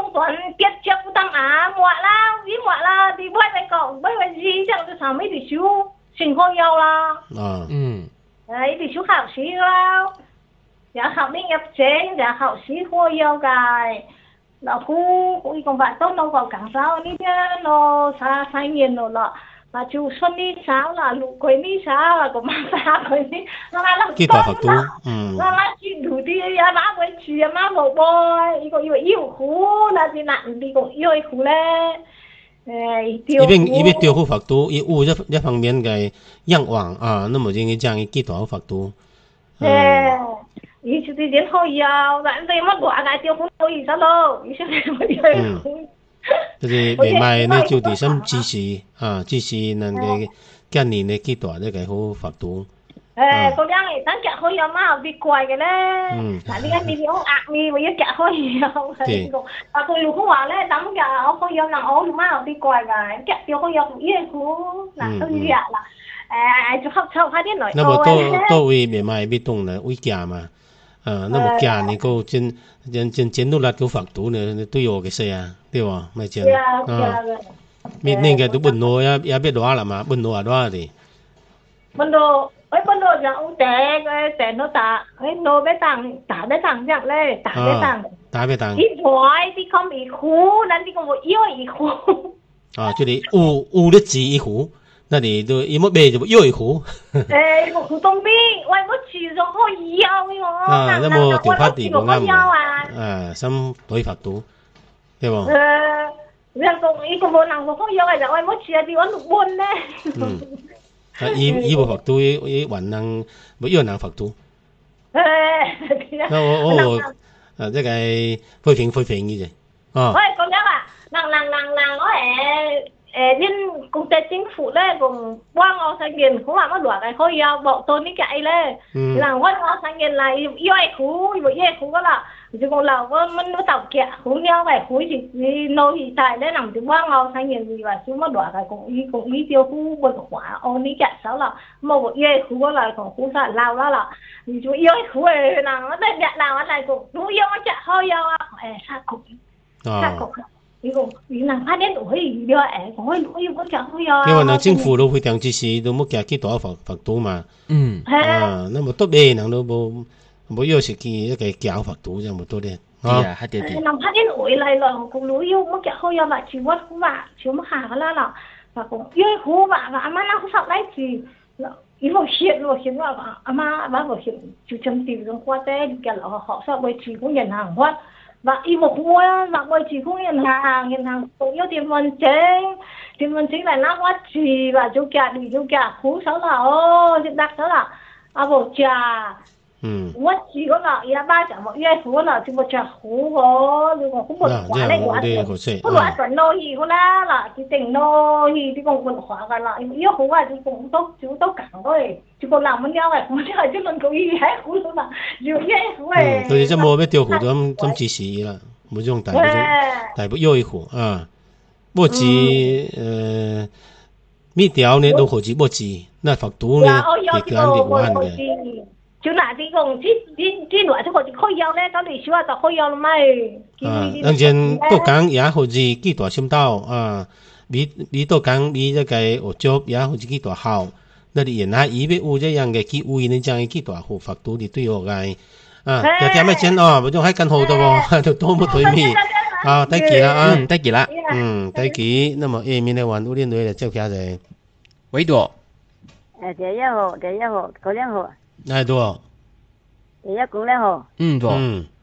cũng toàn tiết chấp tăng muộn la vì muộn la thì bởi vậy gì chẳng tôi sao mấy thì chú sinh khôi nhau la đấy thì chú khảo sĩ la dạ khảo đi nhập chế dạ khảo sĩ khôi nhau cái là cũng còn bạn tốt đâu vào cảng sao đi chứ nó xa sai nhiên rồi là mà chú xuân đi sao là lũ quấy đi sao là có mang xa quấy đi nó là kỹ thuật Phật tu nó là chỉ đủ đi ya má với chị má một boy có yêu khu là gì nặng đi cũng yêu khu lên 一边雕好佛度，一方面嘅仰望啊，那麼應該將佢幾多佛度。 以前啲人好要，但係乜話嘅雕好好意思咯，以前乜嘢。 就是未賣呢就第三支持啊，支持人嘅今年嘅幾多呢個好佛度。 嗰啲人等夾好有嘛，別貴嘅咧。嗱，呢啲啲好壓咪，為咗夾好有。啊，佢如果話咧，等夾好有，嗱我嘛別貴嘅，夾掉好有唔嘢好，嗱都要啦。就合湊快啲來。 那麼都會未賣別動呢，會夾嘛？那麼夾你個真到辣個佛度呢，都有嘅事啊，對吧？咪真。咪呢個都本來也別多啦嘛，本來多啲。 本來就แต่nó tạ nó bé tặng chẳng lẽ tạ bé tặng đi hỏi đi không bị khú nên đi không có yêu bị khú 就你有的字一壶那你都一么背就又一壶我湖東邊喂我住咗可以有我那麼調翻地冇啱心對法度對冇人講呢個冇能夠可以有嘅就喂我住喺地揾六半咧以部佛度以雲能冇一個能佛度我即係灰平嘅啫喂咁樣啊能我nên công ty chính phủ đấy cùng qua ngõ sang miền cũng làm mất đuổi cái khối yêu bộ tôi ní chạy lên là qua ngõ sang miền là yêu ai khú có là chỉ còn là nó tàu kẹt khú nhau vậy khú chỉ nô thì tại đấy nằm từ qua ngõ sang miền gì và chúng mất đuổi cái cũng ý tiêu khú bật quả ôn ní chạy sáu là một yêu ai khú có là còn khú sao lao đó là thì chú yêu ai khú này là nó đây nhận nào này cũng chú yêu nó chạy hơi yêu sao cũng 이거 그냥 화낸 오이 이거 거의 오이 못 잡고요. 그러면 정府都非常支持都冇加幾多佛度嘛。那麼多邊人都冇要食佢一個教佛度就冇多啲。 係啊，係啲。 能화낸 오이嚟咯，個女要冇夾好有嘛，全部好嘛，全部下噶啦，và cũng yêu hú và mà nó không lấy gì. ý vào hiện là ama bác vào hiện chú chấm tìm trong qua tên cái là họ sao bởi chỉ cũng nhận hàng hóa và y một mua và bởi chỉ cũng nhận hàng cũng yêu tiền vận chính là nó quá chỉ và chú cả hú sáu là ô đặc sáu là vào trà quá chỉ có là ya ba chả mọi người hú là chỉ một trà hú ho nhưng mà cũng một quả này quả có quả còn nô gì có là chỉ tình nô gì thì còn một quả còn lại yêu hú à thì cũng tốt chú tốt cả thôi chú còn làm với nhau này không chơi chứ lần cầu y hết hú luôn mà dù vậy hú này tôiจะmua mấy tiêu hú trong chỉ xí là một种大不要一壶啊不止米条呢都好似不止那佛度呢也跟人玩的 chú nãy thì còn chỉ nói cho họ chỉ khơi dầu đấy, tao đi xưa tao khơi dầu mày. Đương nhiên tôi讲也好似幾大深道比tôi講比這個學習也好似幾大好，那你原來以為有這樣嘅機會呢，將幾大好法度你對我嘅有啲咩錢不仲喺跟好多喎，就多冇對面得幾啦得幾啦， 得幾，那麼面呢玩有啲女嚟照下嚟， 幾多？ 第一號，嗰兩號。 那多少？ 第一講咧嗬。 多。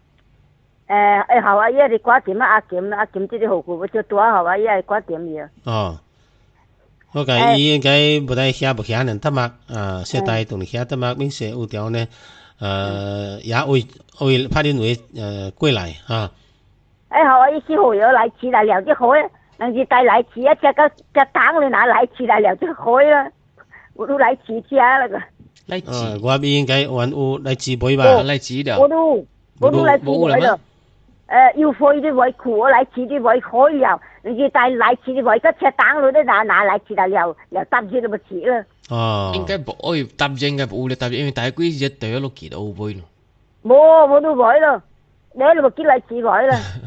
後啊，依家你掛點啊？阿檢即啲號股，就多後啊，依家掛點嘢。 我計應該不帶下不下能得嘛？現在同你下得嘛？並且有條呢，也會派啲女過來啊。 後啊，依時號有來遲來了就好啦，能是帶來遲一隻檔你拿來遲來了就好啦，我都來遲隻那個。 我應該玩有來自杯吧， 來自的。 我都來自杯的。要費啲位苦，我來自啲位可以有，你帶來自啲位，個車檔裏都拿來自來又搭住就咪遲啦。 應該冇，搭住應該冇咧，搭住因為大鬼一對一碌幾都杯咯。 冇都位咯，你喺度咪見來自位啦。